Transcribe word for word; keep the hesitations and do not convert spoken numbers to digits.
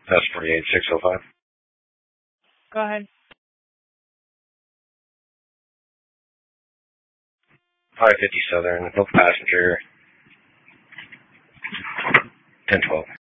That's forty-eight six oh five. Go ahead. five fifty Southern, both passenger, ten twelve.